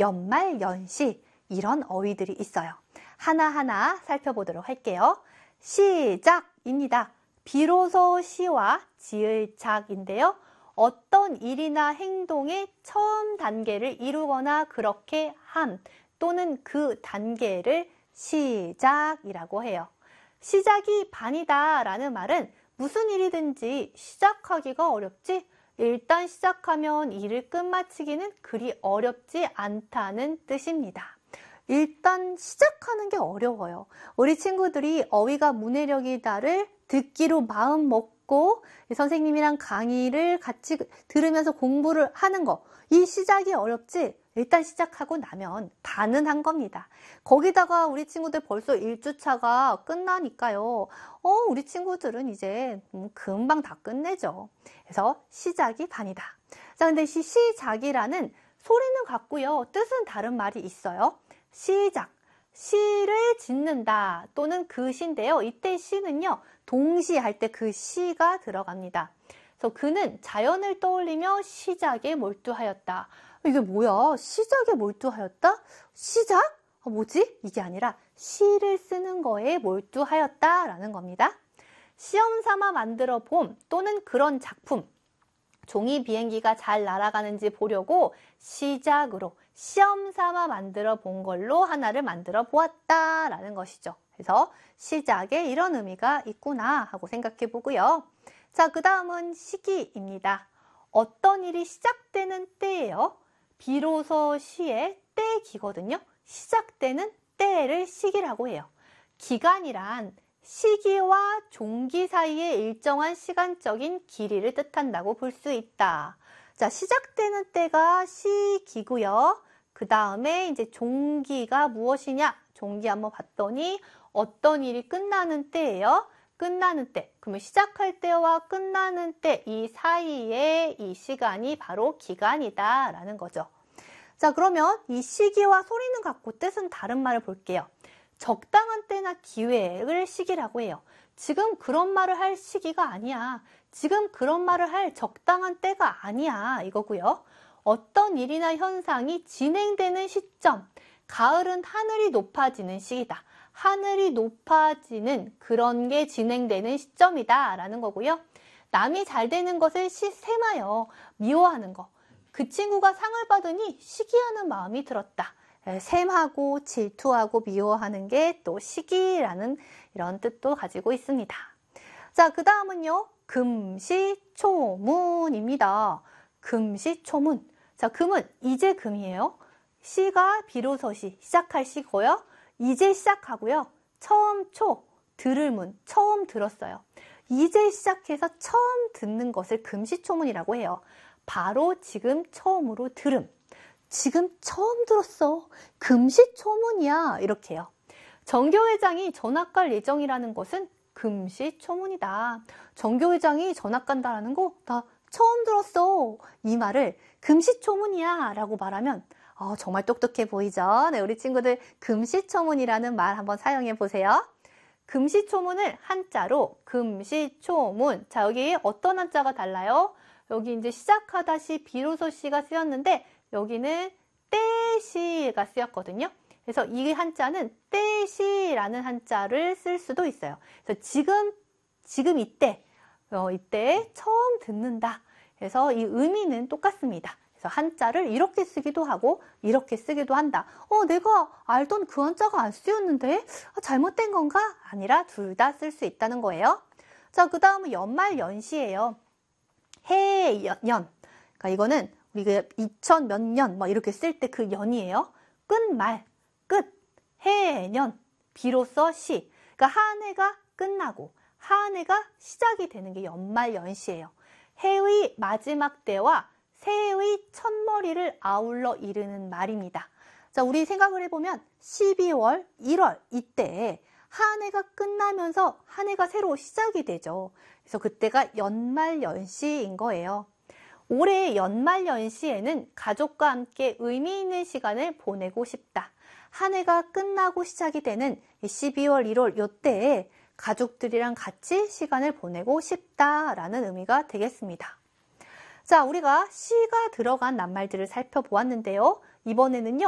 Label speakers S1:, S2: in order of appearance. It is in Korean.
S1: 연말, 연시 이런 어휘들이 있어요. 하나하나 살펴보도록 할게요. 시작입니다. 비로소 시와 지을 작인데요. 어떤 일이나 행동의 처음 단계를 이루거나 그렇게 함 또는 그 단계를 시작이라고 해요. 시작이 반이다 라는 말은 무슨 일이든지 시작하기가 어렵지 일단 시작하면 일을 끝마치기는 그리 어렵지 않다는 뜻입니다. 일단 시작하는 게 어려워요. 우리 친구들이 어휘가 문해력이다를 듣기로 마음 먹고 선생님이랑 강의를 같이 들으면서 공부를 하는 거, 이 시작이 어렵지 일단 시작하고 나면 다는 한 겁니다. 거기다가 우리 친구들 벌써 1주차가 끝나니까요. 우리 친구들은 이제 금방 다 끝내죠. 그래서 시작이 반이다. 자, 근데 시작이라는 소리는 같고요. 뜻은 다른 말이 있어요. 시작, 시를 짓는다 또는 그 시인데요. 이때 시는요. 동시 할 때 그 시가 들어갑니다. 그래서 그는 자연을 떠올리며 시작에 몰두하였다. 이게 뭐야? 시작에 몰두하였다? 시작? 뭐지? 이게 아니라 시를 쓰는 거에 몰두하였다라는 겁니다. 시험 삼아 만들어 봄 또는 그런 작품. 종이 비행기가 잘 날아가는지 보려고 시작으로 시험 삼아 만들어 본 걸로 하나를 만들어 보았다라는 것이죠. 그래서 시작에 이런 의미가 있구나 하고 생각해 보고요. 자, 그 다음은 시기입니다. 어떤 일이 시작되는 때예요. 비로소 시의 때기거든요. 시작되는 때를 시기라고 해요. 기간이란 시기와 종기 사이의 일정한 시간적인 길이를 뜻한다고 볼 수 있다. 자, 시작되는 때가 시기고요. 그 다음에 이제 종기가 무엇이냐? 종기 한번 봤더니 어떤 일이 끝나는 때예요. 끝나는 때. 그러면 시작할 때와 끝나는 때 이 사이에 이 시간이 바로 기간이다라는 거죠. 자, 그러면 이 시기와 소리는 같고 뜻은 다른 말을 볼게요. 적당한 때나 기회를 시기라고 해요. 지금 그런 말을 할 시기가 아니야. 지금 그런 말을 할 적당한 때가 아니야. 이거고요. 어떤 일이나 현상이 진행되는 시점. 가을은 하늘이 높아지는 시기다. 하늘이 높아지는 그런 게 진행되는 시점이다 라는 거고요. 남이 잘 되는 것을 세마여 미워하는 거. 그 친구가 상을 받으니 시기하는 마음이 들었다. 셈하고 질투하고 미워하는 게 또 시기라는 이런 뜻도 가지고 있습니다. 자, 그 다음은요. 금시초문입니다. 금시초문. 자, 금은 이제 금이에요. 시가 비로소 시작할 시고요. 이제 시작하고요. 처음 들을 문, 처음 들었어요. 이제 시작해서 처음 듣는 것을 금시초문이라고 해요. 바로 지금 처음으로 들음. 지금 처음 들었어. 금시초문이야. 이렇게 해요. 정교회장이 전학 갈 예정이라는 것은 금시초문이다. 정교회장이 전학 간다라는 거 나 처음 들었어. 이 말을 금시초문이야 라고 말하면 정말 똑똑해 보이죠? 네, 우리 친구들 금시초문이라는 말 한번 사용해 보세요. 금시초문을 한자로 금시초문. 자, 여기 어떤 한자가 달라요? 여기 이제 시작하다 시, 비로소 시가 쓰였는데 여기는 때시가 쓰였거든요. 그래서 이 한자는 때시라는 한자를 쓸 수도 있어요. 그래서 지금 이때 처음 듣는다. 그래서 이 의미는 똑같습니다. 그래서 한자를 이렇게 쓰기도 하고 이렇게 쓰기도 한다. 내가 알던 그 한자가 안 쓰였는데 잘못된 건가? 아니라 둘 다 쓸 수 있다는 거예요. 자, 그 다음은 연말 연시예요. 해년. 그러니까 이거는 우리가 2000 몇 년 이렇게 쓸 때 그 연이에요. 끝말, 끝, 해년, 비로소 시. 그러니까 한 해가 끝나고 한 해가 시작이 되는 게 연말 연시예요. 해의 마지막 때와 새해의 첫머리를 아울러 이르는 말입니다. 자, 우리 생각을 해보면 12월, 1월 이때 한 해가 끝나면서 한 해가 새로 시작이 되죠. 그래서 그때가 연말연시인 거예요. 올해 연말연시에는 가족과 함께 의미 있는 시간을 보내고 싶다. 한 해가 끝나고 시작이 되는 12월, 1월 이때에 가족들이랑 같이 시간을 보내고 싶다라는 의미가 되겠습니다. 자, 우리가 시가 들어간 낱말들을 살펴보았는데요. 이번에는요.